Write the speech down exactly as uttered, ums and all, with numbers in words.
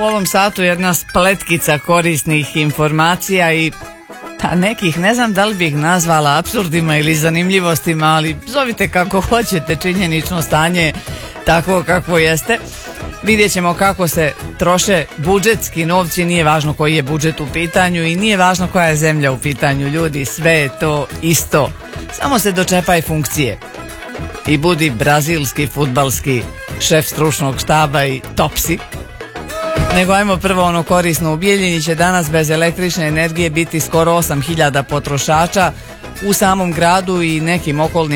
ovom satu jedna spletkica korisnih informacija i pa nekih, ne znam da li bih nazvala apsurdima ili zanimljivostima, ali zovite kako hoćete, činjenično stanje tako kako jeste. Vidjet ćemo kako se troše budžetski novci, nije važno koji je budžet u pitanju i nije važno koja je zemlja u pitanju, ljudi, sve je to isto. Samo se dočepaj funkcije i budi brazilski fudbalski šef stručnog štaba i topsi. Nego ajmo prvo ono korisno. U Bijeljini će danas bez električne energije biti skoro osam hiljada potrošača u samom gradu i nekim okolnim